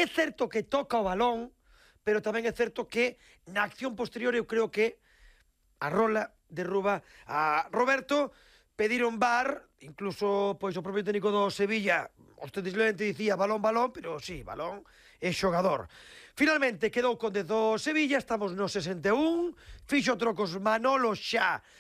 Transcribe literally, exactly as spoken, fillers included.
certo que toca o balón, pero tamén é certo que na acción posterior eu creo que a rola derruba a Roberto, pediron V A R, incluso pois o propio técnico do Sevilla, ostensiblemente dicía balón, balón, pero sí, balón é xogador. Finalmente quedou con dez do Sevilla, estamos no sesenta e un, fixo trocos Manolo xa